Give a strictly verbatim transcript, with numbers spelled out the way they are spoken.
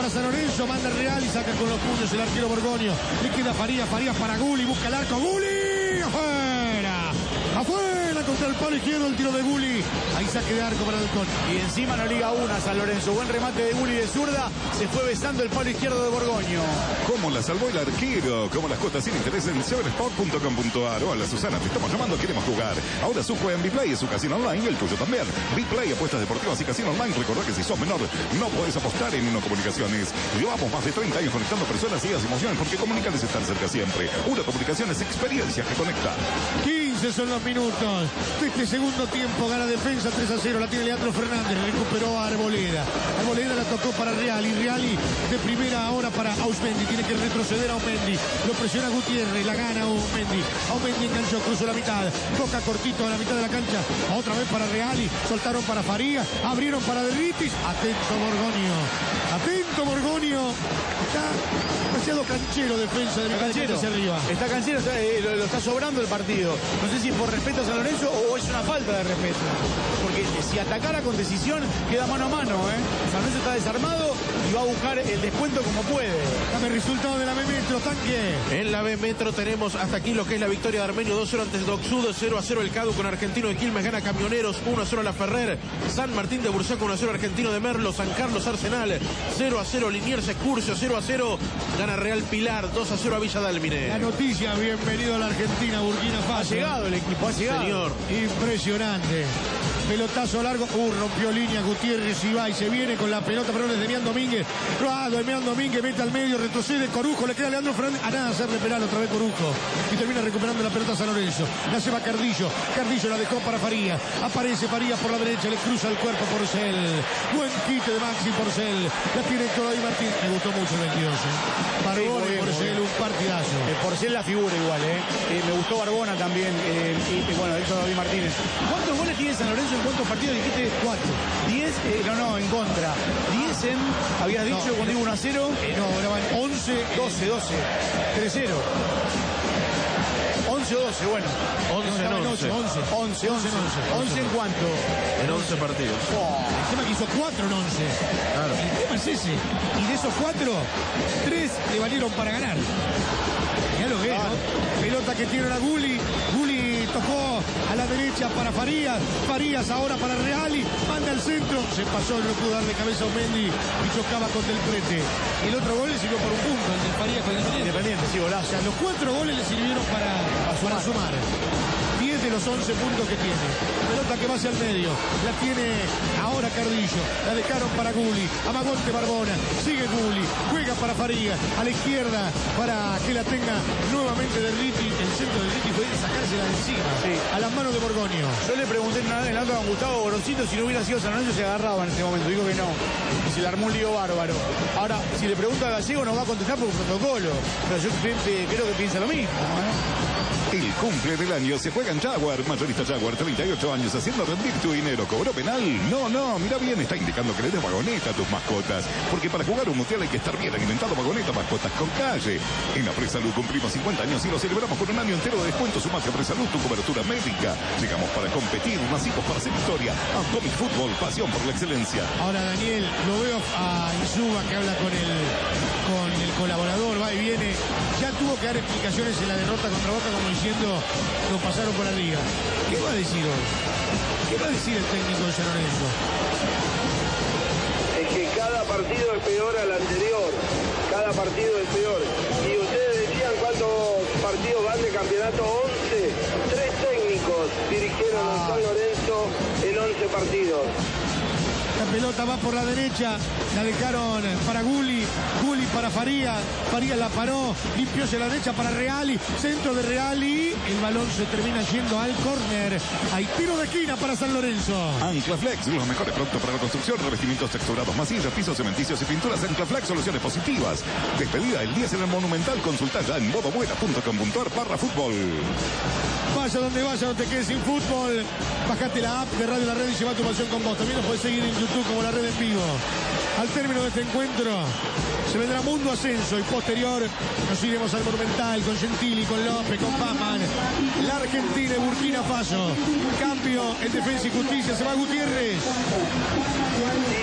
para San Lorenzo, manda Real y saca con los puños el arquero Borgoño. Le queda Farías, Farías para Gulli, busca el arco, Gulli, afuera, afuera contra el palo izquierdo, el tiro de Gulli. Ahí saque de arco para Delcón. Y encima no liga una San Lorenzo. Buen remate de Gulli de zurda. Se fue besando el palo izquierdo de Borgoño. ¿Cómo la salvó el arquero? Como las cuotas sin interés en seven sport punto com punto a r. Hola Susana, te estamos llamando, queremos jugar. Ahora su juega en Biplay, es su casino online y el tuyo también. Biplay, apuestas deportivas y casino online. Recordá que si sos menor, no podés apostar en Uno Comunicaciones. Llevamos más de treinta años conectando personas, ideas y emociones, porque comunicar es estar cerca siempre. Uno Comunicaciones, experiencia que conecta. quince son los minutos de este segundo tiempo. Gana Defensa tres a cero. La tiene Leandro Fernández. Recuperó a Arboleda. Arboleda la tocó para Reali. Reali de primera ahora para Ausmendi. Tiene que retroceder a Aumendi. Lo presiona Gutiérrez. La gana Aumendi. Aumendi enganchó. Cruzó la mitad. Toca cortito a la mitad de la cancha. Otra vez para Reali. Soltaron para Faría. Abrieron para Derritis. Atento Borgoño. Atento Borgoño. Está demasiado canchero Defensa de canchero hacia arriba. Está canchero. Está, eh, lo, lo está sobrando el partido. No sé si por respeto a San Lorenzo o es una falta de respeto. Porque si atacara con decisión, queda mano a mano, ¿eh? San Lorenzo está desarmado y va a buscar el descuento como puede. Dame el resultado de la B Metro, Tanque. En la B Metro tenemos hasta aquí lo que es la victoria de Armenio, dos cero ante Doxudo, cero a cero el Cadu con Argentino de Quilmes, gana Camioneros, uno a cero La Ferrer, San Martín de Bursaco, uno a cero Argentino de Merlo, San Carlos Arsenal, cero a cero Liniers Excursio, cero a cero gana Real Pilar, dos a cero a Villa Dálmine. La noticia, bienvenido a la Argentina, Burkina Faso. Ha llegado el equipo, ha llegado. Señor. Impresionante. Pelotazo largo. Uh, rompió línea Gutiérrez y va y se viene con la pelota, pero es de Mian Domínguez. Ah, de Mian Domínguez mete al medio, retrocede Corujo, le queda a Leandro Fernández. A nada hacerle penal otra vez Corujo. Y termina recuperando la pelota San Lorenzo. La lleva Cardillo. Cardillo la dejó para Faría. Aparece Faría por la derecha, le cruza el cuerpo Porcel. Buen quite de Maxi Porcel. La tiene Héctor David Martín. Me gustó mucho el veintidós. ¿eh? Barbona y Porcel, un partidazo. Eh, Porcel la figura igual, ¿eh? eh me gustó Barbona también. Eh, y, y bueno, Héctor David Martínez. ¿Cuántos goles tiene San Lorenzo en cuántos partidos? Dijiste Cuatro. diez, eh, no, no, en contra. diez en, habías dicho no, cuando iba uno a cero. Eh, no, ahora van once. doce, doce. tres cero. once o doce, bueno. once en once. once. once, once, once en cuánto. En once partidos. Oh. El tema que hizo cuatro en once. Claro. El tema es ese. Y de esos cuatro, tres le valieron para ganar. Ya lo ves, ¿no? Pelota que tiene a Gulli. Gulli tocó a la derecha para Farías. Farías ahora para Reali. Manda al centro. Se pasó, no pudo darle cabeza a Aumendi y chocaba con Del Prete. El otro gol le sirvió por un punto, el de Farías con el Independiente. Independiente, sí, O golazo. sea, los cuatro goles le sirvieron para, para sumar. diez de los once puntos que tiene. Pelota que va hacia el medio. La tiene ahora Cardillo. La dejaron para Gulli. Amagonte Barbona. Sigue Gulli. Juega para Faría. A la izquierda para que la tenga nuevamente Derriti. El centro de Derriti puede sacársela de encima. Sí. A las manos de Borgoño. Yo le pregunté una vez en el auto a Gustavo Boroncito si no hubiera sido San Lorenzo se agarraba en ese momento. Dijo que no. Y se le armó un lío bárbaro. Ahora, si le pregunta a Gallego nos va a contestar por protocolo. Pero yo creo que piensa lo mismo, ¿eh? El cumple del año se juega en Jaguar. Mayorista Jaguar, treinta y ocho años, haciendo rendir tu dinero. ¿Cobró penal? No, no, mira bien, está indicando que le des vagoneta a tus mascotas. Porque para jugar un mundial hay que estar bien alimentado. Vagoneta, mascotas con calle. En la Presalud cumplimos cincuenta años y lo celebramos con un año entero de descuento. Sumate a Presalud, tu cobertura médica. Llegamos para competir, nacimos para hacer historia. Atomic Fútbol, pasión por la excelencia. Ahora Daniel, lo veo a Insúa que habla con el, con el colaborador, va y viene. Ya tuvo que dar explicaciones en la derrota contra Boca como diciendo, nos pasaron por arriba. ¿Qué va a decir hoy? ¿Qué va a decir el técnico de San Lorenzo? Es que cada partido es peor al anterior. Cada partido es peor. Y ustedes decían cuántos partidos van de campeonato. once. Tres técnicos dirigieron a San Lorenzo en once partidos. La pelota va por la derecha, la dejaron para Gulli, Gulli para Faría, Faría la paró, limpió hacia la derecha para Reali, centro de Reali, el balón se termina yendo al córner. Hay tiro de esquina para San Lorenzo. Anclaflex, los mejores productos para la construcción, revestimientos texturados, masillas, pisos cementicios y pinturas. Anclaflex, soluciones positivas. Despedida el diez en el Monumental, consulta ya en modobuena punto com punto a r barra fútbol. Vaya donde vaya, no te quedes sin fútbol. Bajate la app de Radio La Red y lleva tu pasión con vos. También nos puedes seguir en YouTube como La Red en Vivo. Al término de este encuentro se vendrá Mundo Ascenso y posterior nos iremos al Monumental con Gentili, con López, con Paman. La Argentina y Burkina Faso. Cambio en Defensa y Justicia. Se va Gutiérrez.